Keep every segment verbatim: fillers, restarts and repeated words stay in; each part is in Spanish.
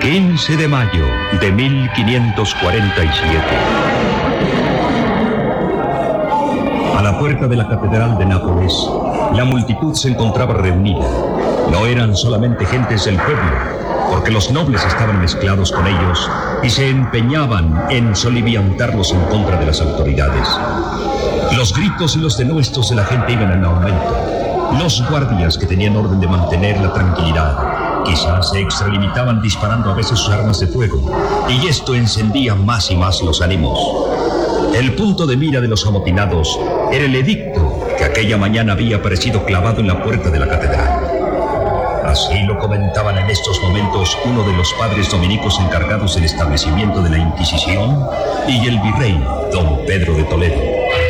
quince de mayo de mil quinientos cuarenta y siete. A la puerta de la Catedral de Nápoles, la multitud se encontraba reunida. No eran solamente gentes del pueblo, porque los nobles estaban mezclados con ellos y se empeñaban en soliviantarlos en contra de las autoridades. Los gritos y los denuestos de la gente iban en aumento. Los guardias, que tenían orden de mantener la tranquilidad, quizás se extralimitaban disparando a veces sus armas de fuego, y esto encendía más y más los ánimos. El punto de mira de los amotinados era el edicto que aquella mañana había aparecido clavado en la puerta de la catedral. Así lo comentaban en estos momentos uno de los padres dominicos encargados del establecimiento de la Inquisición y el virrey, don Pedro de Toledo.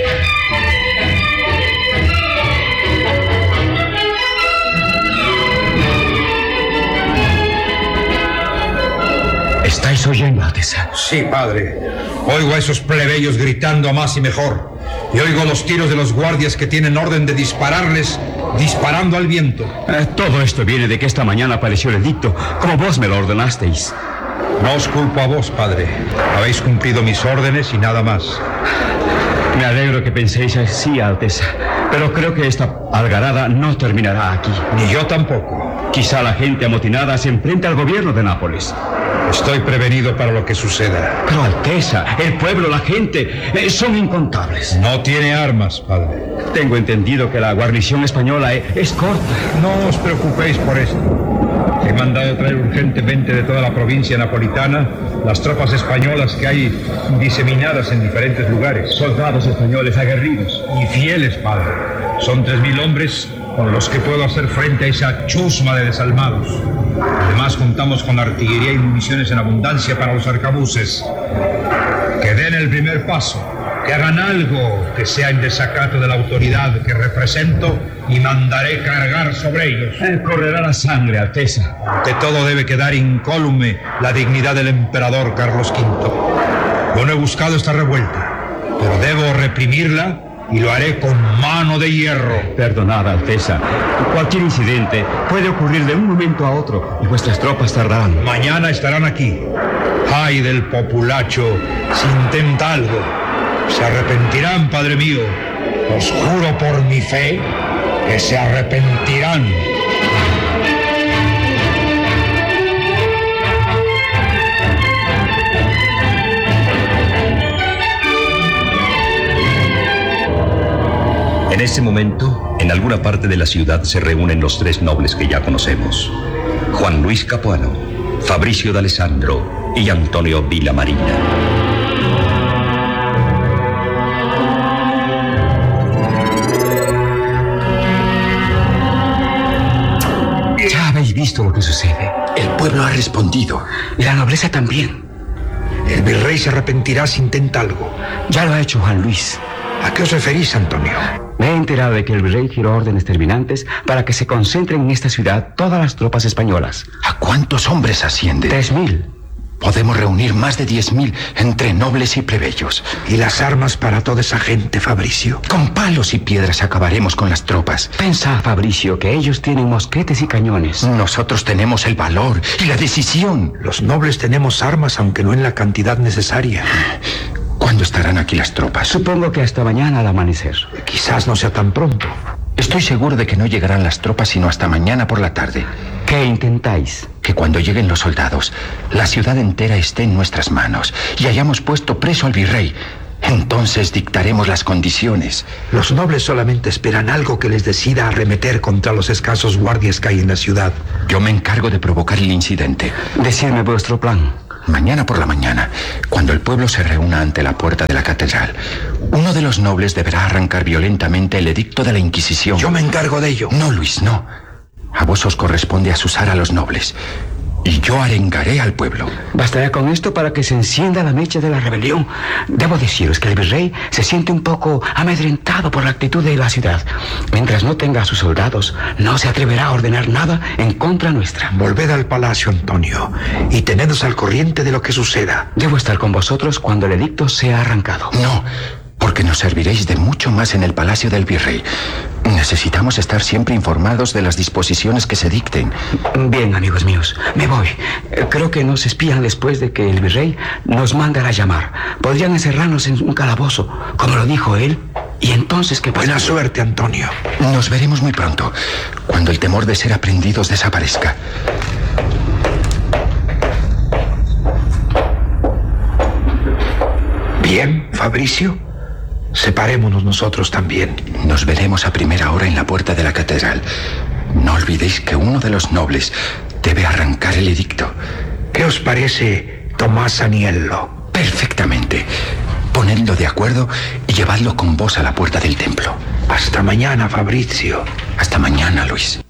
¿Estáis oyendo, Alteza? Sí, padre. Oigo a esos plebeyos gritando a más y mejor. Y oigo los tiros de los guardias que tienen orden de dispararles, disparando al viento. Eh, todo esto viene de que esta mañana apareció el edicto, como vos me lo ordenasteis. No os culpo a vos, padre. Habéis cumplido mis órdenes y nada más. Me alegro que penséis así, Alteza, pero creo que esta algarada no terminará aquí. Ni yo tampoco. Quizá la gente amotinada se enfrente al gobierno de Nápoles. Estoy prevenido para lo que suceda. Pero, Alteza, el pueblo, la gente, eh, son incontables. No tiene armas, padre. Tengo entendido que la guarnición española es, es corta. No os preocupéis por esto. He mandado traer urgentemente de toda la provincia napolitana las tropas españolas que hay diseminadas en diferentes lugares. Soldados españoles aguerridos. Y fieles, padre. Son tres mil hombres con los que puedo hacer frente a esa chusma de desalmados. Además, contamos con artillería y municiones en abundancia para los arcabuces. Que den el primer paso, que hagan algo que sea en desacato de la autoridad que represento y mandaré cargar sobre ellos. Eh, correrá la sangre, Alteza. Ante todo debe quedar incólume la dignidad del emperador Carlos quinto. Yo no he buscado esta revuelta, pero debo reprimirla y lo haré con mano de hierro. Perdonad, Alteza. Cualquier incidente puede ocurrir de un momento a otro y vuestras tropas tardarán. Mañana estarán aquí. Ay del populacho si intenta algo. Se arrepentirán, padre mío. Os juro por mi fe que se arrepentirán. En ese momento, en alguna parte de la ciudad se reúnen los tres nobles que ya conocemos: Juan Luis Capuano, Fabricio de Alessandro y Antonio Villamarina. Ya habéis visto lo que sucede. El pueblo ha respondido. Y la nobleza también. El virrey se arrepentirá si intenta algo. Ya lo ha hecho Juan Luis. ¿A qué os referís, Antonio? Me he enterado de que el virrey giró órdenes terminantes para que se concentren en esta ciudad todas las tropas españolas. ¿A cuántos hombres asciende? Tres mil. Podemos reunir más de diez mil entre nobles y plebeyos. ¿Y las armas para toda esa gente, Fabricio? Con palos y piedras acabaremos con las tropas. Pensad, Fabricio, que ellos tienen mosquetes y cañones. Nosotros tenemos el valor y la decisión. Los nobles tenemos armas, aunque no en la cantidad necesaria. ¿Cuándo estarán aquí las tropas? Supongo que hasta mañana al amanecer. Quizás no sea tan pronto. Estoy seguro de que no llegarán las tropas sino hasta mañana por la tarde. ¿Qué intentáis? Que cuando lleguen los soldados, la ciudad entera esté en nuestras manos y hayamos puesto preso al virrey. Entonces dictaremos las condiciones. Los nobles solamente esperan algo que les decida arremeter contra los escasos guardias que hay en la ciudad. Yo me encargo de provocar el incidente. Decidme vuestro plan. Mañana por la mañana, cuando el pueblo se reúna ante la puerta de la catedral, uno de los nobles deberá arrancar violentamente el edicto de la Inquisición. Yo me encargo de ello. No, Luis, no. A vos os corresponde asusar a los nobles. Y yo arengaré al pueblo. Bastará con esto para que se encienda la mecha de la rebelión. Debo deciros que el virrey se siente un poco amedrentado por la actitud de la ciudad. Mientras no tenga a sus soldados, no se atreverá a ordenar nada en contra nuestra. Volved al palacio, Antonio, y tenednos al corriente de lo que suceda. Debo estar con vosotros cuando el edicto sea arrancado. No, porque nos serviréis de mucho más en el palacio del virrey. Necesitamos estar siempre informados de las disposiciones que se dicten. Bien, amigos míos, me voy. Creo que nos espían después de que el virrey nos mandara a llamar. Podrían encerrarnos en un calabozo, como lo dijo él. ¿Y entonces qué pasa? Buena suerte, Antonio. Nos veremos muy pronto, cuando el temor de ser aprendidos desaparezca. Bien, Fabricio. Separémonos nosotros también. Nos veremos a primera hora en la puerta de la catedral. No olvidéis que uno de los nobles debe arrancar el edicto. ¿Qué os parece, Tomás Aniello? Perfectamente. Ponedlo de acuerdo y llevadlo con vos a la puerta del templo. Hasta mañana, Fabricio. Hasta mañana, Luis.